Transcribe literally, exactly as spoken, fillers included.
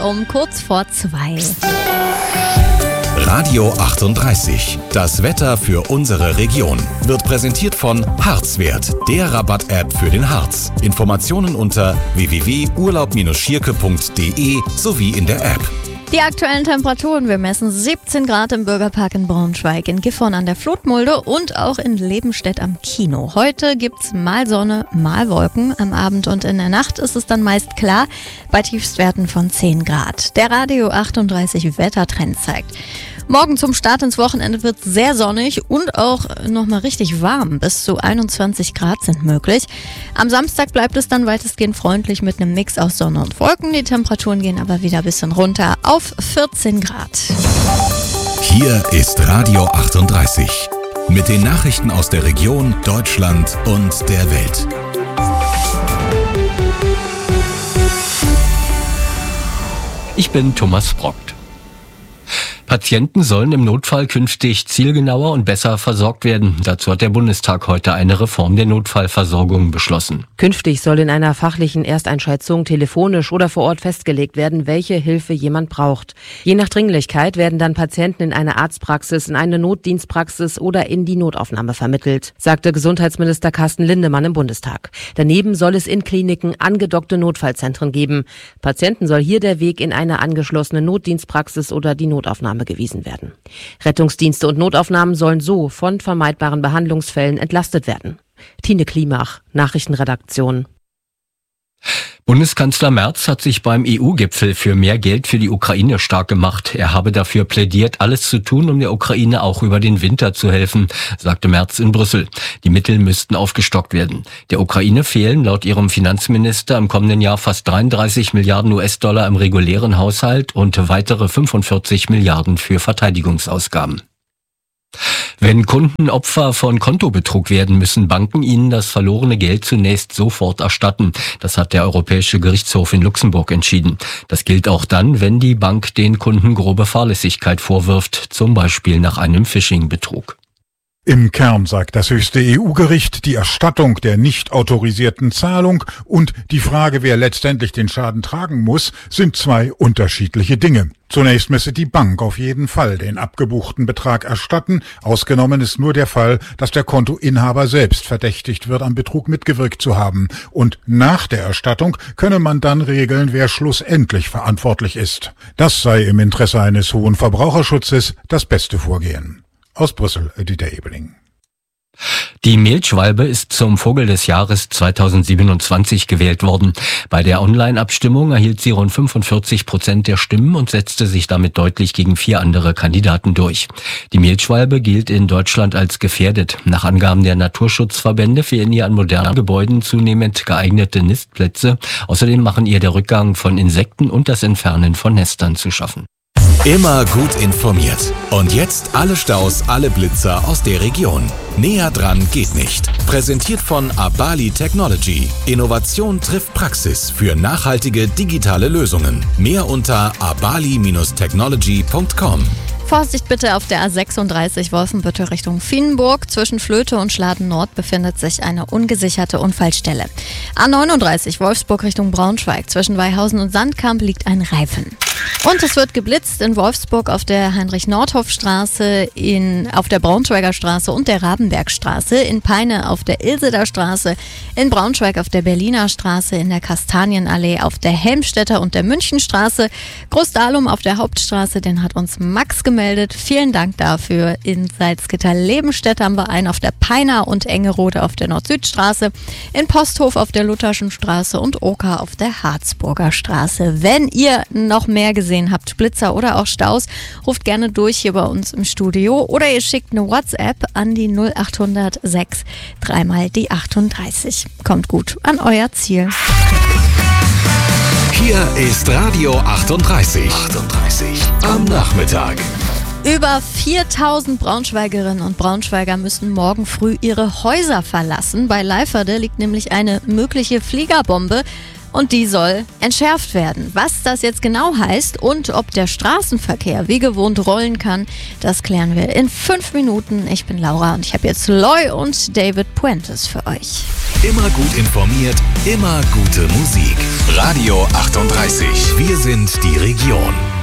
um kurz vor zwei. Radio achtunddreißig. Das Wetter für unsere Region wird präsentiert von Harzwert, der Rabatt-App für den Harz. Informationen unter w w w punkt urlaub Bindestrich schierke punkt d e sowie in der App. Die aktuellen Temperaturen, wir messen siebzehn Grad im Bürgerpark in Braunschweig, in Gifhorn an der Flutmulde und auch in Lebenstedt am Kino. Heute gibt's mal Sonne, mal Wolken. Am Abend und in der Nacht ist es dann meist klar, bei Tiefstwerten von zehn Grad. Der Radio achtunddreißig Wettertrend zeigt: Morgen zum Start ins Wochenende wird sehr sonnig und auch nochmal richtig warm. Bis zu einundzwanzig Grad sind möglich. Am Samstag bleibt es dann weitestgehend freundlich mit einem Mix aus Sonne und Wolken. Die Temperaturen gehen aber wieder ein bisschen runter auf vierzehn Grad. Hier ist Radio achtunddreißig mit den Nachrichten aus der Region, Deutschland und der Welt. Ich bin Thomas Brockt. Patienten sollen im Notfall künftig zielgenauer und besser versorgt werden. Dazu hat der Bundestag heute eine Reform der Notfallversorgung beschlossen. Künftig soll in einer fachlichen Ersteinschätzung telefonisch oder vor Ort festgelegt werden, welche Hilfe jemand braucht. Je nach Dringlichkeit werden dann Patienten in eine Arztpraxis, in eine Notdienstpraxis oder in die Notaufnahme vermittelt, sagte Gesundheitsminister Carsten Lindemann im Bundestag. Daneben soll es in Kliniken angedockte Notfallzentren geben. Patienten soll hier der Weg in eine angeschlossene Notdienstpraxis oder die Notaufnahme gewiesen werden. Rettungsdienste und Notaufnahmen sollen so von vermeidbaren Behandlungsfällen entlastet werden. Tine Klimach, Nachrichtenredaktion. Bundeskanzler Merz hat sich beim E U-Gipfel für mehr Geld für die Ukraine stark gemacht. Er habe dafür plädiert, alles zu tun, um der Ukraine auch über den Winter zu helfen, sagte Merz in Brüssel. Die Mittel müssten aufgestockt werden. Der Ukraine fehlen laut ihrem Finanzminister im kommenden Jahr fast dreiunddreißig Milliarden U S-Dollar im regulären Haushalt und weitere fünfundvierzig Milliarden für Verteidigungsausgaben. Wenn Kunden Opfer von Kontobetrug werden, müssen Banken ihnen das verlorene Geld zunächst sofort erstatten. Das hat der Europäische Gerichtshof in Luxemburg entschieden. Das gilt auch dann, wenn die Bank den Kunden grobe Fahrlässigkeit vorwirft, zum Beispiel nach einem Phishing-Betrug. Im Kern sagt das höchste E U-Gericht, die Erstattung der nicht autorisierten Zahlung und die Frage, wer letztendlich den Schaden tragen muss, sind zwei unterschiedliche Dinge. Zunächst müsse die Bank auf jeden Fall den abgebuchten Betrag erstatten. Ausgenommen ist nur der Fall, dass der Kontoinhaber selbst verdächtigt wird, am Betrug mitgewirkt zu haben. Und nach der Erstattung könne man dann regeln, wer schlussendlich verantwortlich ist. Das sei im Interesse eines hohen Verbraucherschutzes das beste Vorgehen. Aus Brüssel, Dieter Ebeling. Die Mehlschwalbe ist zum Vogel des Jahres zweitausendsiebenundzwanzig gewählt worden. Bei der Online-Abstimmung erhielt sie rund fünfundvierzig Prozent der Stimmen und setzte sich damit deutlich gegen vier andere Kandidaten durch. Die Mehlschwalbe gilt in Deutschland als gefährdet. Nach Angaben der Naturschutzverbände fehlen ihr an modernen Gebäuden zunehmend geeignete Nistplätze. Außerdem machen ihr der Rückgang von Insekten und das Entfernen von Nestern zu schaffen. Immer gut informiert. Und jetzt alle Staus, alle Blitzer aus der Region. Näher dran geht nicht. Präsentiert von Abali Technology. Innovation trifft Praxis für nachhaltige digitale Lösungen. Mehr unter abali Bindestrich technology Punkt com. Vorsicht bitte auf der A sechsunddreißig Wolfenbüttel Richtung Vienenburg. Zwischen Flöte und Schladen Nord befindet sich eine ungesicherte Unfallstelle. A neununddreißig Wolfsburg Richtung Braunschweig. Zwischen Weihausen und Sandkamp liegt ein Reifen. Und es wird geblitzt in Wolfsburg auf der Heinrich-Nordhoff-Straße, in, auf der Braunschweiger Straße und der Rabenbergstraße, in Peine auf der Ilseder Straße, in Braunschweig auf der Berliner Straße, in der Kastanienallee auf der Helmstedter und der Münchenstraße, Großdahlum auf der Hauptstraße, den hat uns Max gemeldet. Vielen Dank dafür. In Salzgitter-Lebenstedt haben wir einen auf der Peiner und Engerode auf der Nord-Süd-Straße, in Posthof auf der Lutherschen Straße und Oker auf der Harzburger Straße. Wenn ihr noch mehr gesehen habt, Blitzer oder auch Staus, ruft gerne durch hier bei uns im Studio oder ihr schickt eine WhatsApp an die null achthundert sechs dreimal die achtunddreißig. Kommt gut an euer Ziel. Hier ist Radio achtunddreißig. achtunddreißig am Nachmittag. Über viertausend Braunschweigerinnen und Braunschweiger müssen morgen früh ihre Häuser verlassen. Bei Leiferde liegt nämlich eine mögliche Fliegerbombe. und die soll entschärft werden. Was das jetzt genau heißt und ob der Straßenverkehr wie gewohnt rollen kann, das klären wir in fünf Minuten. Ich bin Laura und ich habe jetzt Loy und David Puentes für euch. Immer gut informiert, immer gute Musik. Radio achtunddreißig. Wir sind die Region.